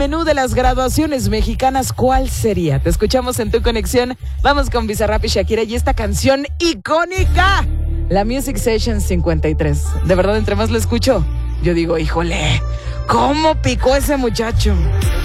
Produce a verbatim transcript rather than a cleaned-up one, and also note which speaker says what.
Speaker 1: menú de las graduaciones mexicanas, ¿cuál sería? Te escuchamos en Tu Conexión. Vamos con Bizarrap y Shakira y esta canción icónica, la Music Session cincuenta y tres. De verdad, entre más lo escucho, yo digo, híjole, ¿cómo picó ese muchacho?